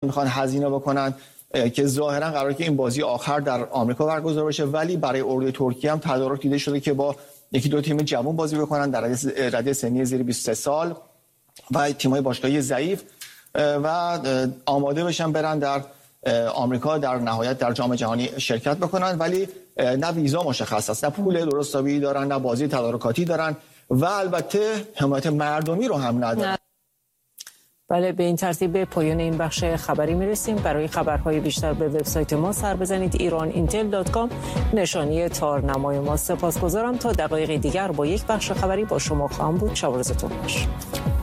میخوان هزینه بکنن که ظاهرا قراره که این بازی آخر در آمریکا برگزار بشه، ولی برای اردوی ترکیه هم تدارک دیده شده که با یکی دو تیم جوان بازی بکنن در رده سنی زیر 23 سال و تیم‌های باشگاهی ضعیف و آماده بشن برن در آمریکا در نهایت در جام جهانی شرکت بکنن، ولی نه ویزا مشخص است، نه پول درستابی دارن، نه بازی تدارکاتی دارن و البته حمایت مردمی رو هم ندارن. بله، به این ترتیب به پایان این بخش خبری میرسیم. برای خبرهای بیشتر به وبسایت ما سر بزنید iran-intel.com نشانی تارنمای ما. سپاسگزارم. تا دقایق دیگر با یک بخش خبری با شما خواهم بود. شب و روزتون خوش.